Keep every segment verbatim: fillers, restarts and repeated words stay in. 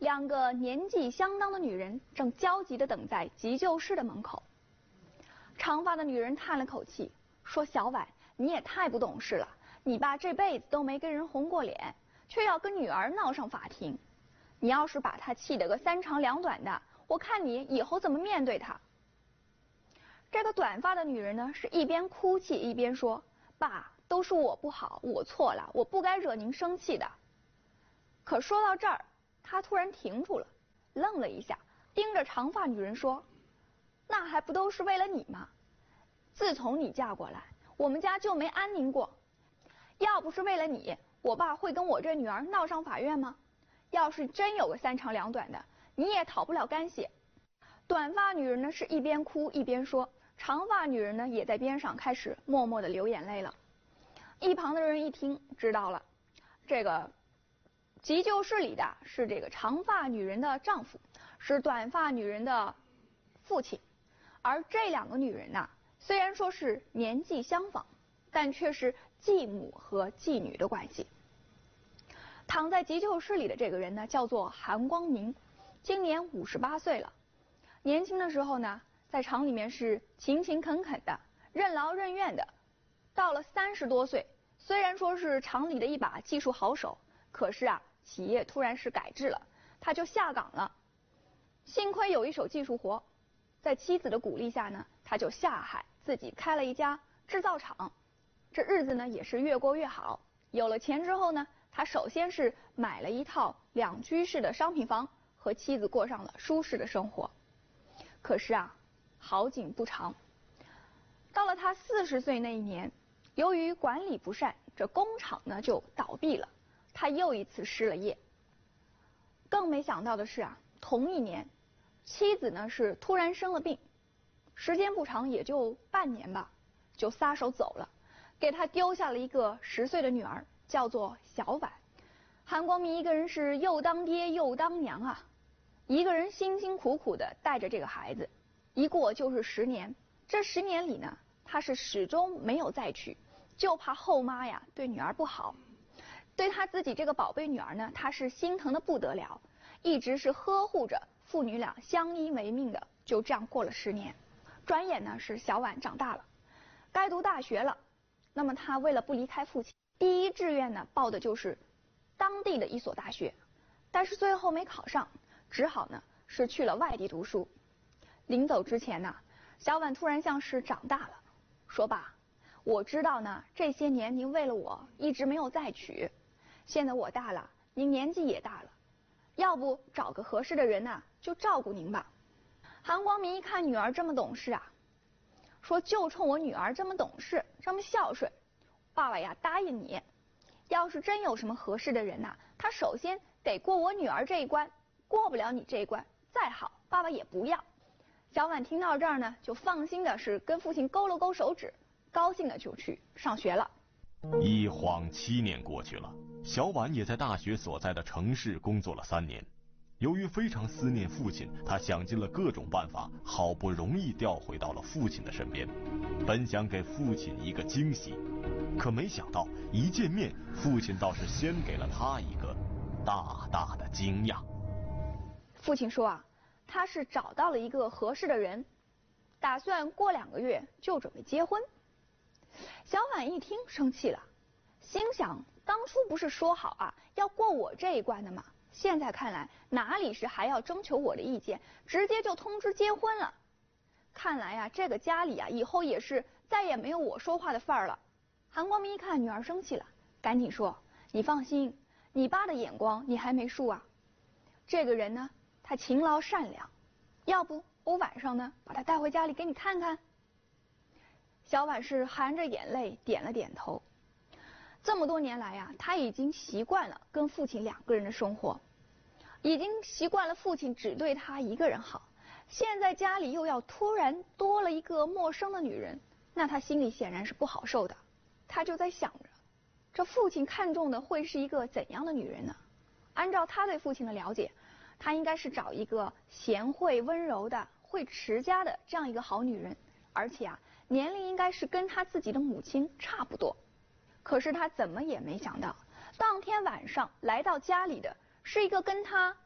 两个年纪相当的女人正焦急地等在急救室的门口。长发的女人叹了口气，说：“小婉，你也太不懂事了，你爸这辈子都没跟人红过脸，却要跟女儿闹上法庭。你要是把他气得个三长两短的，我看你以后怎么面对他。”这个短发的女人呢，是一边哭泣一边说：“爸，都是我不好，我错了，我不该惹您生气的。”可说到这儿，她突然停住了，愣了一下，盯着长发女人说：“那还不都是为了你吗？自从你嫁过来，我们家就没安宁过。要不是为了你，我爸会跟我这女儿闹上法院吗？要是真有个三长两短的，你也讨不了干系。”短发女人呢是一边哭一边说，长发女人呢也在边上开始默默的流眼泪了。一旁的人一听知道了，这个急救室里的是这个长发女人的丈夫，是短发女人的父亲，而这两个女人呐、啊，虽然说是年纪相仿，但却是继母和继女的关系。躺在急救室里的这个人呢，叫做韩光明，今年五十八岁了。年轻的时候呢，在厂里面是勤勤恳恳的，任劳任怨的。到了三十多岁，虽然说是厂里的一把技术好手，可是啊，企业突然是改制了，他就下岗了。幸亏有一手技术活，在妻子的鼓励下呢，他就下海自己开了一家制造厂。这日子呢也是越过越好。有了钱之后呢，他首先是买了一套两居室的商品房，和妻子过上了舒适的生活。可是啊，好景不长。到了他四十岁那一年，由于管理不善，这工厂呢就倒闭了，他又一次失了业。更没想到的是啊，同一年，妻子呢是突然生了病，时间不长，也就半年吧，就撒手走了，给他丢下了一个十岁的女儿，叫做小婉。韩光明一个人是又当爹又当娘啊。一个人辛辛苦苦的带着这个孩子，一过就是十年。这十年里呢，他是始终没有再娶，就怕后妈呀对女儿不好。对他自己这个宝贝女儿呢，他是心疼的不得了，一直是呵护着，父女俩相依为命的。就这样过了十年，转眼呢是小婉长大了，该读大学了。那么他为了不离开父亲，第一志愿呢报的就是当地的一所大学，但是最后没考上。只好呢是去了外地读书。临走之前呢，小婉突然像是长大了，说：“爸，我知道呢，这些年您为了我一直没有再娶，现在我大了，您年纪也大了，要不找个合适的人呢，就照顾您吧。”韩光明一看女儿这么懂事啊，说：“就冲我女儿这么懂事，这么孝顺，爸爸呀答应你，要是真有什么合适的人呐，他首先得过我女儿这一关。过不了你这一关，再好，爸爸也不要。”小婉听到这儿呢，就放心的是跟父亲勾了勾手指，高兴的就去上学了。 一晃七年过去了，小婉也在大学所在的城市工作了三年。由于非常思念父亲，她想尽了各种办法，好不容易调回到了父亲的身边，本想给父亲一个惊喜，可没想到一见面，父亲倒是先给了他一个大大的惊讶。 父亲说啊，他是找到了一个合适的人，打算过两个月就准备结婚。小婉一听生气了，心想当初不是说好啊要过我这一关的吗？现在看来哪里是还要征求我的意见，直接就通知结婚了。看来啊这个家里啊以后也是再也没有我说话的份儿了。韩光明一看女儿生气了，赶紧说：“你放心，你爸的眼光你还没输啊。这个人呢，他勤劳善良，要不我晚上呢把他带回家里给你看看。”小婉是含着眼泪点了点头。这么多年来呀、啊，他已经习惯了跟父亲两个人的生活，已经习惯了父亲只对他一个人好。现在家里又要突然多了一个陌生的女人，那他心里显然是不好受的。他就在想着，这父亲看中的会是一个怎样的女人呢？按照他对父亲的了解，他应该是找一个贤惠温柔的、会持家的这样一个好女人，而且啊，年龄应该是跟他自己的母亲差不多。可是他怎么也没想到，当天晚上来到家里的是一个跟他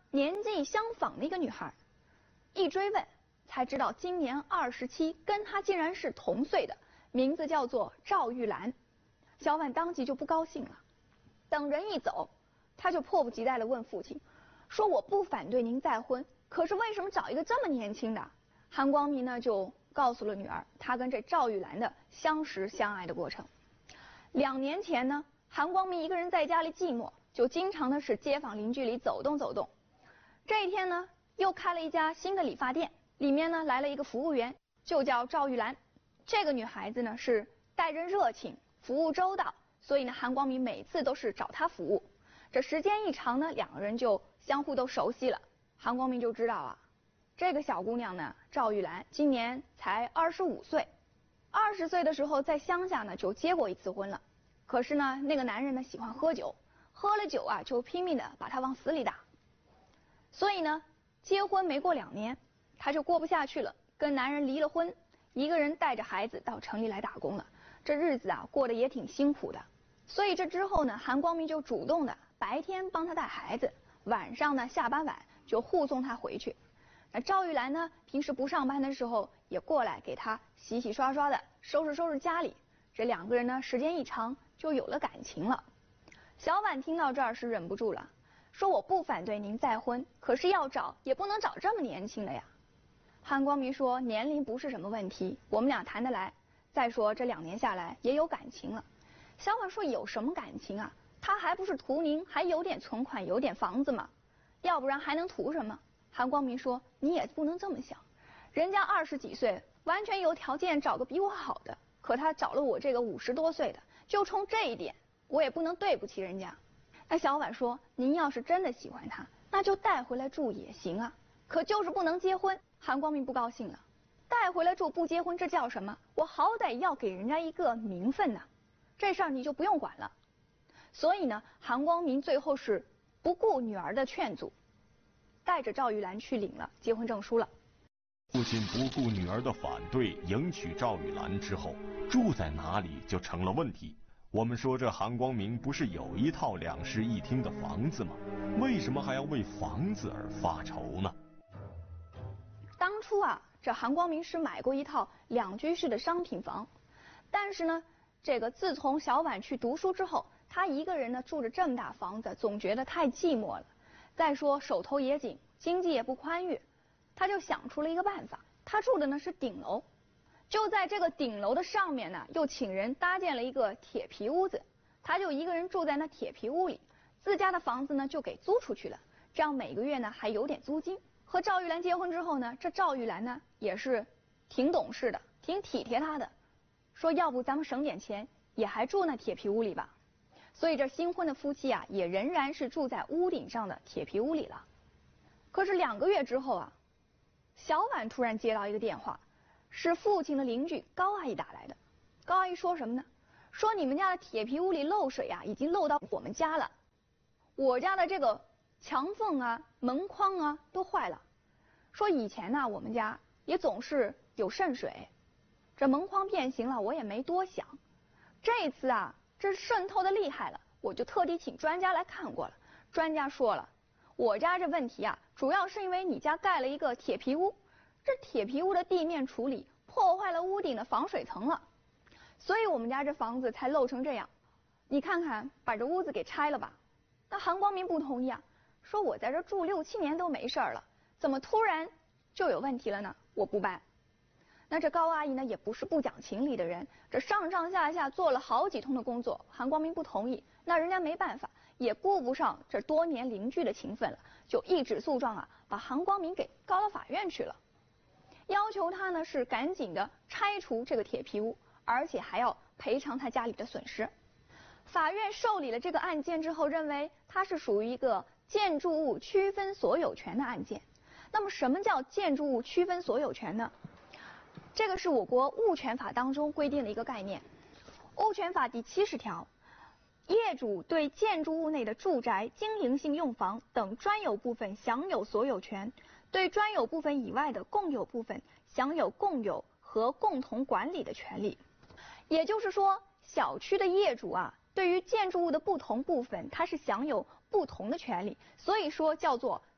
年纪相仿的一个女孩，一追问才知道今年二十七，跟她竟然是同岁的，名字叫做赵玉兰。小婉当即就不高兴了。等人一走，她就迫不及待地问父亲，说我不反对您再婚，可是为什么找一个这么年轻的？韩光明呢就告诉了女儿他跟这赵玉兰的相识相爱的过程。两年前呢，韩光明一个人在家里寂寞，就经常的是街坊邻居里走动走动。这一天呢，又开了一家新的理发店，里面呢来了一个服务员，就叫赵玉兰。这个女孩子呢是待人热情，服务周到，所以呢韩光明每次都是找她服务。这时间一长呢，两个人就相互都熟悉了。韩光明就知道啊，这个小姑娘呢赵玉兰今年才二十五岁，二十岁的时候在乡下呢就结过一次婚了。可是呢那个男人呢喜欢喝酒，喝了酒啊就拼命的把她往死里打。所以呢结婚没过两年，她就过不下去了，跟男人离了婚，一个人带着孩子到城里来打工了。这日子啊过得也挺辛苦的。所以这之后呢，韩光明就主动的白天帮她带孩子，晚上呢下班晚就护送她回去。那赵玉兰呢平时不上班的时候也过来给她洗洗刷刷的，收拾收拾家里。这两个人呢时间一长就有了感情了。小婉听到这儿是忍不住了，说我不反对您再婚，可是要找也不能找这么年轻的呀。韩光明说年龄不是什么问题，我们俩谈得来，再说这两年下来也有感情了。小婉说有什么感情啊，他还不是图您还有点存款有点房子吗？要不然还能图什么？韩光明说你也不能这么想，人家二十几岁完全有条件找个比我好的，可他找了我这个五十多岁的，就冲这一点我也不能对不起人家。那小婉说您要是真的喜欢他，那就带回来住也行啊，可就是不能结婚。韩光明不高兴了，带回来住不结婚这叫什么？我好歹要给人家一个名分呐，这事儿你就不用管了。所以呢韩光明最后是不顾女儿的劝阻，带着赵玉兰去领了结婚证书了。 父亲不顾女儿的反对迎娶赵玉兰之后，住在哪里就成了问题。我们说这韩光明不是有一套两室一厅的房子吗？为什么还要为房子而发愁呢？ 当初啊这韩光明是买过一套两居室的商品房，但是呢这个自从小婉去读书之后，他一个人呢住着这么大房子，总觉得太寂寞了。再说手头也紧，经济也不宽裕，他就想出了一个办法。他住的呢是顶楼，就在这个顶楼的上面呢，又请人搭建了一个铁皮屋子，他就一个人住在那铁皮屋里，自家的房子呢就给租出去了，这样每个月呢还有点租金。和赵玉兰结婚之后呢，这赵玉兰呢也是挺懂事的，挺体贴他的，说要不咱们省点钱，也还住那铁皮屋里吧。所以这新婚的夫妻啊，也仍然是住在屋顶上的铁皮屋里了。可是两个月之后啊，小婉突然接到一个电话，是父亲的邻居高阿姨打来的。高阿姨说什么呢？说你们家的铁皮屋里漏水啊，已经漏到我们家了，我家的这个墙缝啊、门框啊都坏了。说以前呢，我们家也总是有渗水，这门框变形了，我也没多想。这次啊，这渗透的厉害了，我就特地请专家来看过了。专家说了，我家这问题啊，主要是因为你家盖了一个铁皮屋，这铁皮屋的地面处理破坏了屋顶的防水层了，所以我们家这房子才漏成这样。你看看，把这屋子给拆了吧。那韩光明不同意啊，说我在这住六七年都没事了，怎么突然就有问题了呢？我不搬。那这高阿姨呢也不是不讲情理的人，这上上下下做了好几通的工作，韩光明不同意，那人家没办法，也顾不上这多年邻居的情分了，就一纸诉状啊，把韩光明给告到法院去了，要求他呢是赶紧的拆除这个铁皮屋，而且还要赔偿他家里的损失。法院受理了这个案件之后，认为它是属于一个建筑物区分所有权的案件。那么什么叫建筑物区分所有权呢？这个是我国物权法当中规定的一个概念。物权法第七十条，业主对建筑物内的住宅、经营性用房等专有部分享有所有权，对专有部分以外的共有部分享有共有和共同管理的权利。也就是说，小区的业主啊，对于建筑物的不同部分，它是享有不同的权利，所以说叫做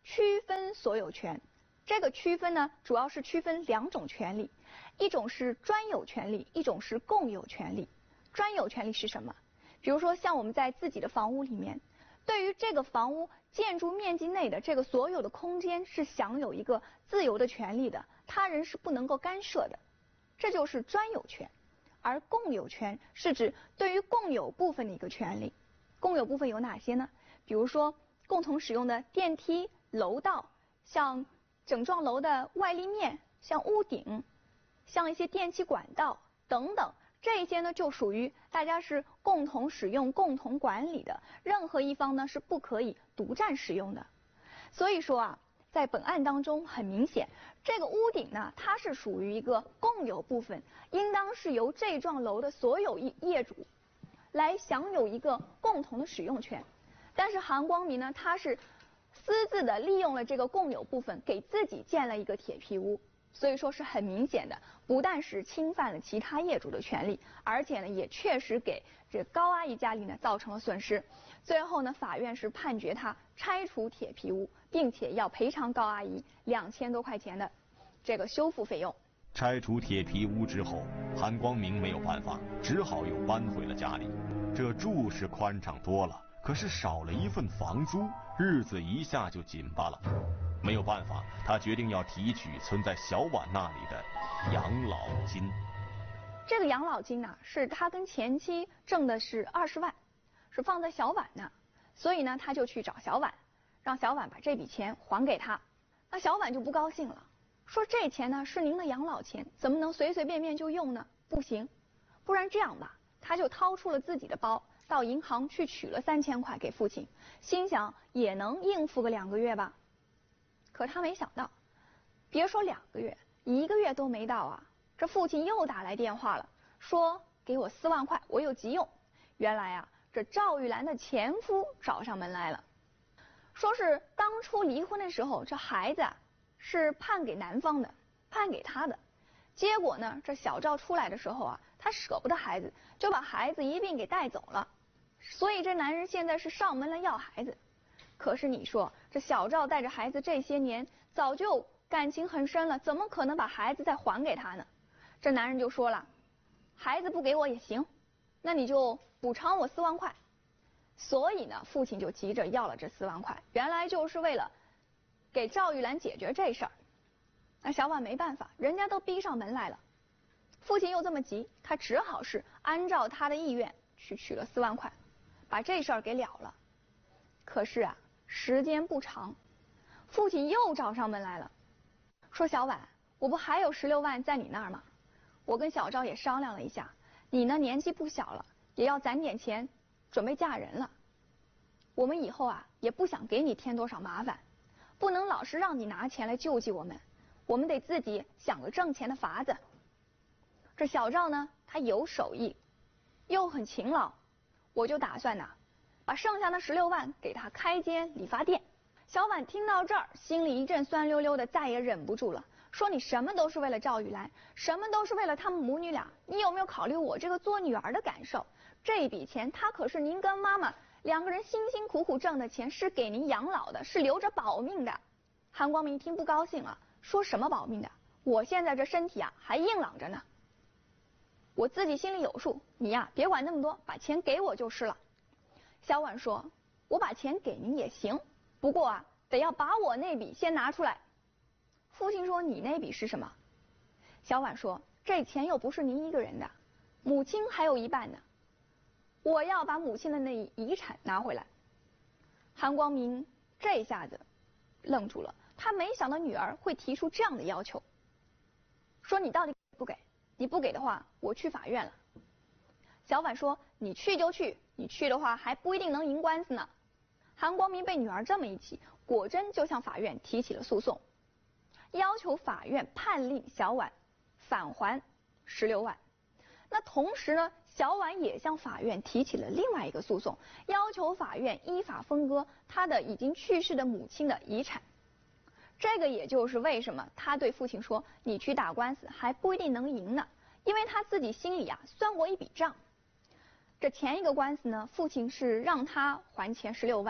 区分所有权。这个区分呢，主要是区分两种权利，一种是专有权利，一种是共有权利。专有权利是什么？比如说像我们在自己的房屋里面，对于这个房屋建筑面积内的这个所有的空间是享有一个自由的权利的，他人是不能够干涉的，这就是专有权。而共有权是指对于共有部分的一个权利。共有部分有哪些呢？比如说共同使用的电梯、楼道，像整幢楼的外立面，像屋顶，像一些电气管道等等，这些呢就属于大家是共同使用、共同管理的，任何一方呢是不可以独占使用的。所以说啊，在本案当中很明显，这个屋顶呢它是属于一个共有部分，应当是由这幢楼的所有业主来享有一个共同的使用权。但是韩光明呢，他是私自的利用了这个共有部分，给自己建了一个铁皮屋，所以说是很明显的，不但是侵犯了其他业主的权利，而且呢也确实给这高阿姨家里呢造成了损失。最后呢，法院是判决他拆除铁皮屋，并且要赔偿高阿姨两千多块钱的这个修复费用。 拆除铁皮屋之后，韩光明没有办法，只好又搬回了家里。这住是宽敞多了，可是少了一份房租，日子一下就紧巴了。没有办法，他决定要提取存在小婉那里的养老金。 这个养老金呢、啊，是他跟前妻挣的是二十万，是放在小婉那，所以呢，他就去找小婉，让小婉把这笔钱还给他。那小婉就不高兴了，说这钱呢是您的养老钱，怎么能随随便便就用呢？不行，不然这样吧。他就掏出了自己的包，到银行去取了三千块给父亲，心想也能应付个两个月吧。可他没想到，别说两个月，一个月都没到啊，这父亲又打来电话了，说给我四万块，我有急用。原来啊，这赵玉兰的前夫找上门来了，说是当初离婚的时候，这孩子啊是判给男方的，判给他的。结果呢，这小赵出来的时候啊，他舍不得孩子，就把孩子一并给带走了。所以这男人现在是上门来要孩子。可是你说，这小赵带着孩子这些年，早就感情很深了，怎么可能把孩子再还给他呢？这男人就说了，孩子不给我也行，那你就补偿我四万块。所以呢，父亲就急着要了这四万块，原来就是为了给赵玉兰解决这事儿。那小婉没办法，人家都逼上门来了，父亲又这么急，他只好是按照他的意愿去取了四万块，把这事儿给了了。可是啊，时间不长，父亲又找上门来了，说小婉，我不还有十六万在你那儿吗？我跟小赵也商量了一下，你呢年纪不小了，也要攒点钱，准备嫁人了。我们以后啊也不想给你添多少麻烦，不能老是让你拿钱来救济我们。我们得自己想个挣钱的法子。这小赵呢，他有手艺，又很勤劳，我就打算呢，把剩下的十六万给他开间理发店。小婉听到这儿，心里一阵酸溜溜的，再也忍不住了，说你什么都是为了赵玉兰，什么都是为了他们母女俩，你有没有考虑我这个做女儿的感受？这笔钱，他可是您跟妈妈两个人辛辛苦苦挣的钱，是给您养老的，是留着保命的。韩光明听不高兴了。说什么保命的？我现在这身体啊还硬朗着呢，我自己心里有数，你呀别管那么多，把钱给我就是了。小婉说，我把钱给您也行，不过啊得要把我那笔先拿出来。父亲说，你那笔是什么？小婉说，这钱又不是您一个人的，母亲还有一半呢，我要把母亲的那遗产拿回来。韩光明这下子愣住了，他没想到女儿会提出这样的要求，说你到底给不给？你不给的话，我去法院了。小婉说，你去就去，你去的话还不一定能赢官司呢。韩光明被女儿这么一起，果真就向法院提起了诉讼，要求法院判令小婉返还十六万。那同时呢，小婉也向法院提起了另外一个诉讼，要求法院依法分割她的已经去世的母亲的遗产。这个也就是为什么他对父亲说，你去打官司还不一定能赢呢，因为他自己心里啊算过一笔账。这前一个官司呢，父亲是让他还钱十六万，这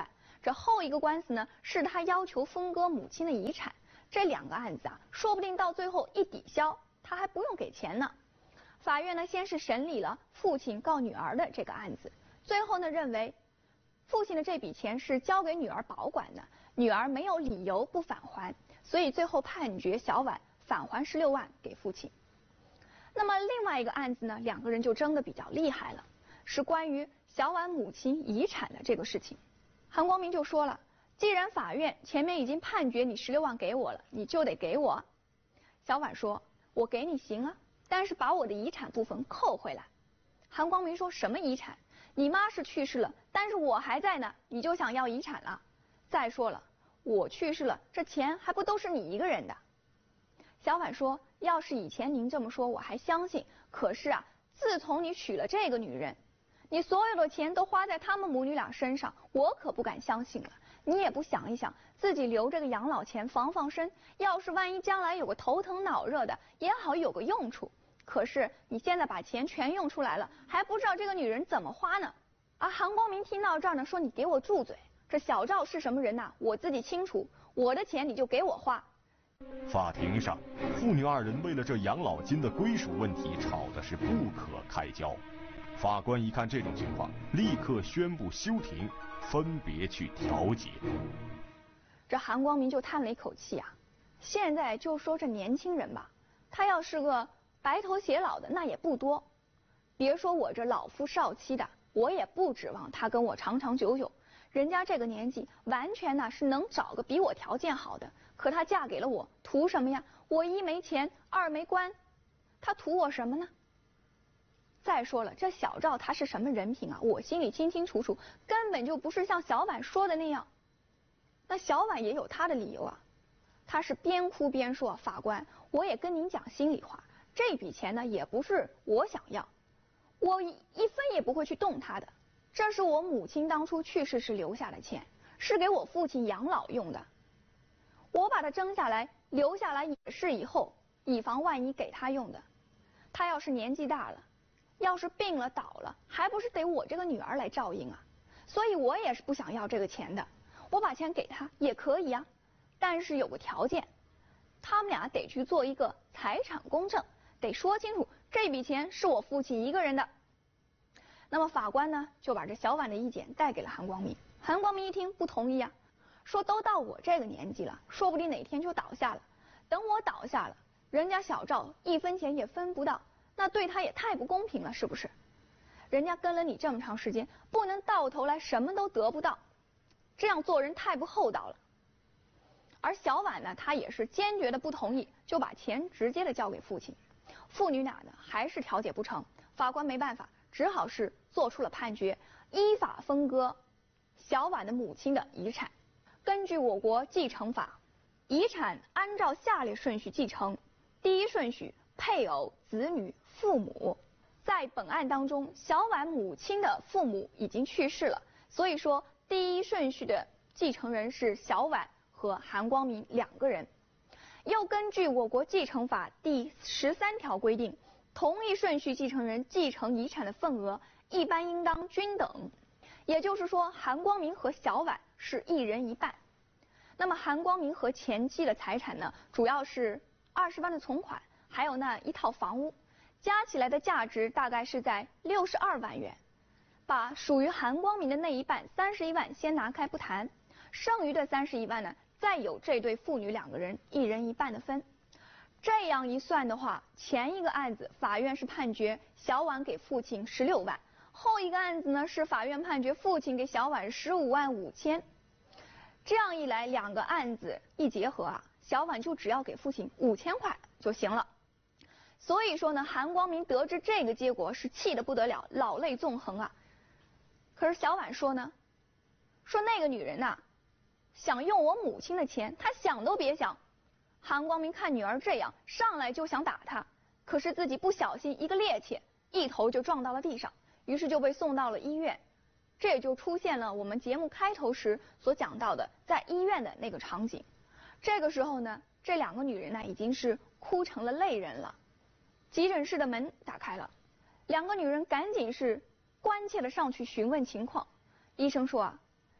这后一个官司呢，是他要求分割母亲的遗产。这两个案子啊，说不定到最后一抵消，他还不用给钱呢。法院呢，先是审理了父亲告女儿的这个案子，最后呢，认为父亲的这笔钱是交给女儿保管的，女儿没有理由不返还，所以最后判决小婉返还十六万给父亲。那么另外一个案子呢，两个人就争得比较厉害了，是关于小婉母亲遗产的这个事情。韩光明就说了，既然法院前面已经判决你十六万给我了，你就得给我。小婉说，我给你行啊，但是把我的遗产部分扣回来。韩光明说，什么遗产？你妈是去世了，但是我还在呢，你就想要遗产了？再说了，我去世了，这钱还不都是你一个人的？小婉说，要是以前您这么说我还相信，可是啊，自从你娶了这个女人，你所有的钱都花在他们母女俩身上，我可不敢相信了。你也不想一想，自己留这个养老钱防防身，要是万一将来有个头疼脑热的，也好有个用处。可是你现在把钱全用出来了，还不知道这个女人怎么花呢。而韩光明听到这儿呢，说你给我住嘴，这小赵是什么人呐？我自己清楚，我的钱你就给我花。 法庭上，父女二人为了这养老金的归属问题吵的是不可开交。法官一看这种情况，立刻宣布休庭，分别去调解。 这韩光明就叹了一口气啊，现在就说这年轻人吧，他要是个白头偕老的那也不多，别说我这老夫少妻的，我也不指望他跟我长长久久。人家这个年纪完全呢是能找个比我条件好的，可她嫁给了我，图什么呀？我一没钱，二没官，她图我什么呢？再说了，这小赵他是什么人品啊？我心里清清楚楚，根本就不是像小婉说的那样。那小婉也有她的理由啊，她是边哭边说，法官，我也跟您讲心里话，这笔钱呢也不是我想要，我一分也不会去动它的，这是我母亲当初去世时留下的钱，是给我父亲养老用的，我把它争下来留下来也是以后以防万一给他用的。他要是年纪大了，要是病了倒了，还不是得我这个女儿来照应啊？所以我也是不想要这个钱的，我把钱给他也可以啊，但是有个条件，他们俩得去做一个财产公证，得说清楚这笔钱是我父亲一个人的。那么法官呢就把这小婉的意见带给了韩光明，韩光明一听不同意啊，说都到我这个年纪了，说不定哪天就倒下了，等我倒下了，人家小赵一分钱也分不到，那对他也太不公平了，是不是？人家跟了你这么长时间，不能到头来什么都得不到，这样做人太不厚道了。而小婉呢，她也是坚决的不同意，就把钱直接的交给父亲。父女俩呢还是调解不成，法官没办法，只好是做出了判决，依法分割小婉的母亲的遗产。根据我国继承法，遗产按照下列顺序继承：第一顺序配偶、子女、父母。在本案当中，小婉母亲的父母已经去世了，所以说第一顺序的继承人是小婉和韩光明两个人。又根据我国继承法第十三条规定，同一顺序继承人继承遗产的份额一般应当均等，也就是说韩光明和小婉是一人一半。那么韩光明和前妻的财产呢，主要是二十万的存款，还有那一套房屋，加起来的价值大概是在六十二万元。把属于韩光明的那一半三十一万先拿开不谈，剩余的三十一万呢，再有这对父女两个人一人一半的分。这样一算的话，前一个案子法院是判决小婉给父亲十六万，后一个案子呢是法院判决父亲给小婉十五万五千。这样一来，两个案子一结合啊，小婉就只要给父亲五千块就行了。所以说呢，韩光明得知这个结果是气得不得了，老泪纵横啊。可是小婉说呢，说那个女人呐、啊，想用我母亲的钱，她想都别想。韩光明看女儿这样，上来就想打她，可是自己不小心一个趔趄，一头就撞到了地上，于是就被送到了医院。这也就出现了我们节目开头时所讲到的在医院的那个场景。这个时候呢，这两个女人呢已经是哭成了泪人了。急诊室的门打开了，两个女人赶紧是关切的上去询问情况。医生说啊，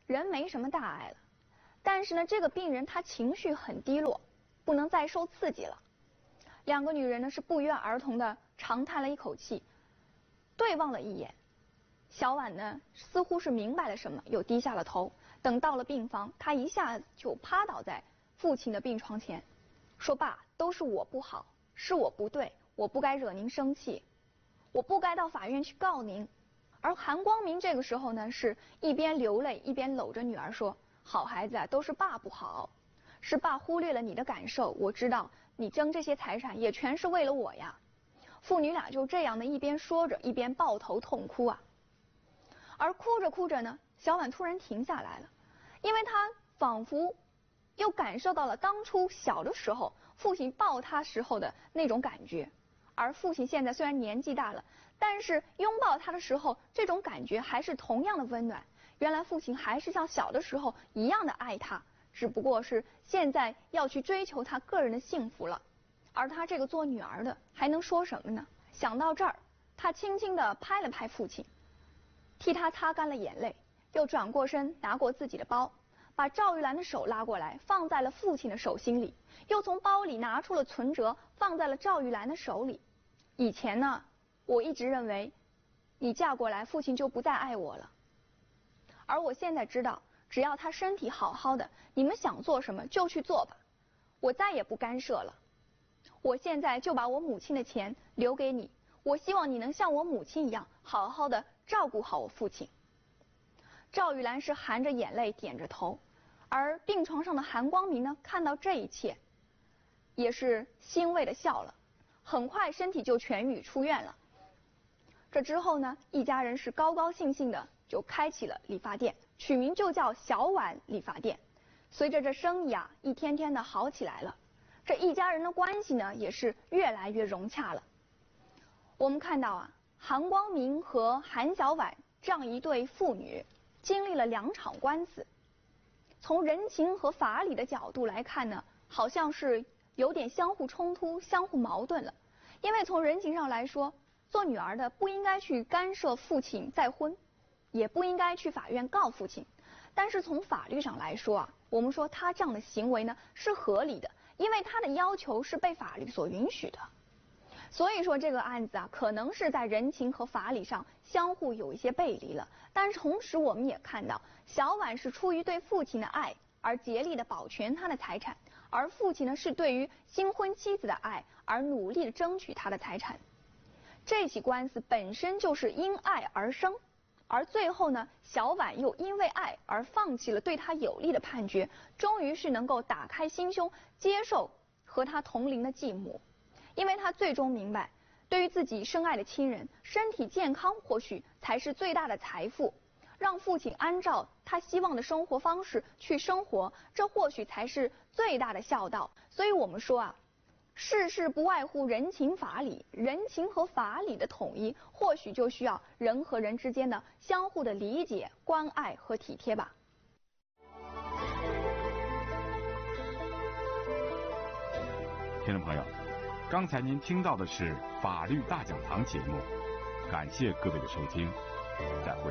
人没什么大碍了。但是呢，这个病人他情绪很低落，不能再受刺激了。两个女人呢是不约而同的长叹了一口气，对望了一眼。小婉呢似乎是明白了什么，又低下了头。等到了病房，她一下子就趴倒在父亲的病床前，说：“爸，都是我不好，是我不对，我不该惹您生气，我不该到法院去告您。”而韩光明这个时候呢，是一边流泪一边搂着女儿说：“好孩子啊，都是爸不好，是爸忽略了你的感受，我知道你争这些财产也全是为了我呀。”父女俩就这样的一边说着，一边抱头痛哭啊。而哭着哭着呢，小婉突然停下来了，因为她仿佛又感受到了当初小的时候父亲抱她时候的那种感觉。而父亲现在虽然年纪大了，但是拥抱她的时候，这种感觉还是同样的温暖。原来父亲还是像小的时候一样的爱她，只不过是现在要去追求她个人的幸福了。而她这个做女儿的还能说什么呢？想到这儿，她轻轻地拍了拍父亲，替他擦干了眼泪，又转过身拿过自己的包，把赵玉兰的手拉过来放在了父亲的手心里，又从包里拿出了存折放在了赵玉兰的手里。以前呢，我一直认为你嫁过来父亲就不再爱我了，而我现在知道，只要他身体好好的，你们想做什么就去做吧，我再也不干涉了。我现在就把我母亲的钱留给你，我希望你能像我母亲一样好好的照顾好我父亲。赵玉兰是含着眼泪点着头，而病床上的韩光明呢，看到这一切也是欣慰的笑了，很快身体就痊愈出院了。这之后呢，一家人是高高兴兴的就开启了理发店，取名就叫小婉理发店。随着这生意啊一天天的好起来了，这一家人的关系呢也是越来越融洽了。我们看到啊，韩光明和韩小婉这样一对父女经历了两场官司，从人情和法理的角度来看呢，好像是有点相互冲突、相互矛盾了。因为从人情上来说，做女儿的不应该去干涉父亲再婚，也不应该去法院告父亲。但是从法律上来说啊，我们说他这样的行为呢是合理的，因为他的要求是被法律所允许的。所以说这个案子啊，可能是在人情和法理上相互有一些背离了。但是同时我们也看到，小婉是出于对父亲的爱而竭力的保全他的财产，而父亲呢是对于新婚妻子的爱而努力的争取他的财产。这起官司本身就是因爱而生，而最后呢，小婉又因为爱而放弃了对他有利的判决，终于是能够打开心胸，接受和他同龄的继母。因为他最终明白，对于自己深爱的亲人，身体健康或许才是最大的财富，让父亲按照他希望的生活方式去生活，这或许才是最大的孝道。所以我们说啊，世事不外乎人情法理，人情和法理的统一，或许就需要人和人之间的相互的理解、关爱和体贴吧。 听众朋友，刚才您听到的是法律大讲堂节目，感谢各位的收听，再会。